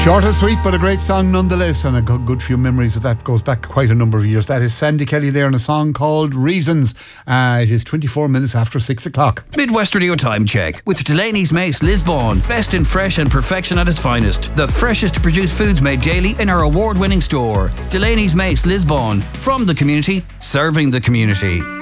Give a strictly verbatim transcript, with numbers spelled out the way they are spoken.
Short and sweet, but a great song nonetheless, and a good, good few memories of that. Goes back quite a number of years. That is Sandy Kelly there in a song called Reasons. Uh, it is twenty-four minutes after six o'clock. Midwest Radio Time Check with Delaney's Mace Lisbon. Best in fresh and perfection at its finest. The freshest produced foods made daily in our award-winning store. Delaney's Mace Lisbon. From the community, serving the community.